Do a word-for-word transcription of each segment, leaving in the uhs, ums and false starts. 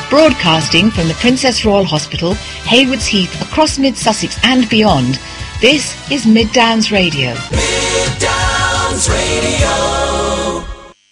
Broadcasting from the Princess Royal Hospital, Haywards Heath, across Mid-Sussex and beyond, this is Mid Downs Radio. Mid Downs Radio.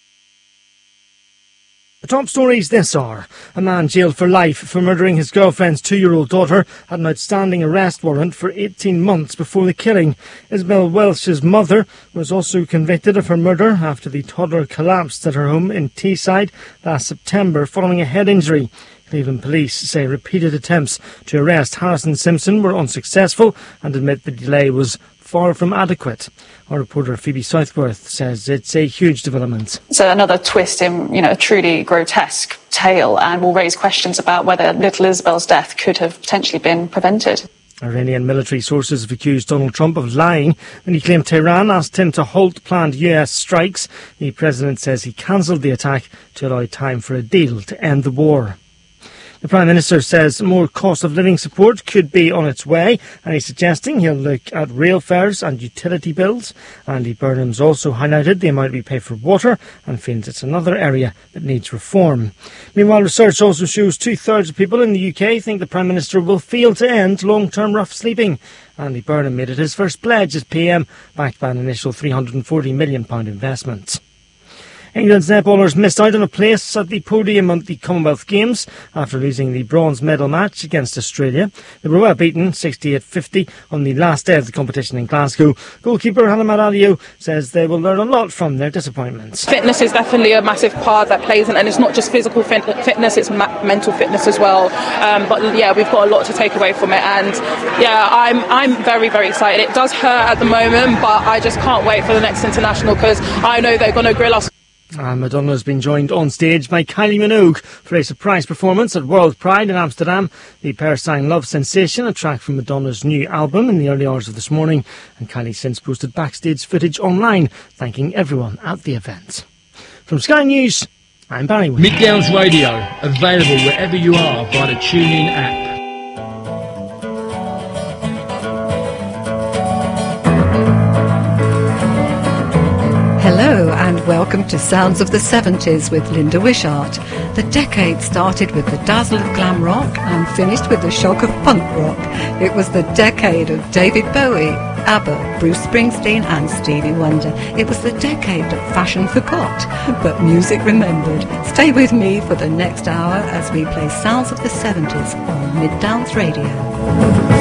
The top stories this hour. A man jailed for life for murdering his girlfriend's two-year-old daughter had an outstanding arrest warrant for eighteen months before the killing. Isabel Welsh's mother was also convicted of her murder after the toddler collapsed at her home in Teesside last September following a head injury. Cleveland police say repeated attempts to arrest Harrison Simpson were unsuccessful and admit the delay was far from adequate. Our reporter Phoebe Southworth says it's a huge development. So another twist in, you know, a truly grotesque tale, and will raise questions about whether little Isabel's death could have potentially been prevented. Iranian military sources have accused Donald Trump of lying when he claimed Tehran asked him to halt planned U S strikes. The president says he cancelled the attack to allow time for a deal to end the war. The Prime Minister says more cost of living support could be on its way, and he's suggesting he'll look at rail fares and utility bills. Andy Burnham's also highlighted the amount we pay for water and feels it's another area that needs reform. Meanwhile, research also shows two-thirds of people in the U K think the Prime Minister will fail to end long-term rough sleeping. Andy Burnham made it his first pledge as P M, backed by an initial three hundred and forty million pounds investment. England's netballers missed out on a place at the podium at the Commonwealth Games after losing the bronze medal match against Australia. They were well beaten, sixty-eight fifty, on the last day of the competition in Glasgow. Goalkeeper Hannah Maradio says they will learn a lot from their disappointments. Fitness is definitely a massive part that plays in, and it's not just physical fit- fitness, it's ma- mental fitness as well. Um, but yeah, we've got a lot to take away from it, and yeah, I'm I'm very, very excited. It does hurt at the moment, but I just can't wait for the next international because I know they're going to grill us. And Madonna has been joined on stage by Kylie Minogue for a surprise performance at World Pride in Amsterdam. The pair sang Love Sensation, a track from Madonna's new album, in the early hours of this morning, and Kylie since posted backstage footage online thanking everyone at the event. From Sky News, I'm Barry Wood. Mid Downs Radio, available wherever you are via the TuneIn app. Hello and welcome to Sounds of the seventies with Linda Wishart. The decade started with the dazzle of glam rock and finished with the shock of punk rock. It was the decade of David Bowie, ABBA, Bruce Springsteen and Stevie Wonder. It was the decade that fashion forgot, but music remembered. Stay with me for the next hour as we play Sounds of the seventies on Mid Downs Radio.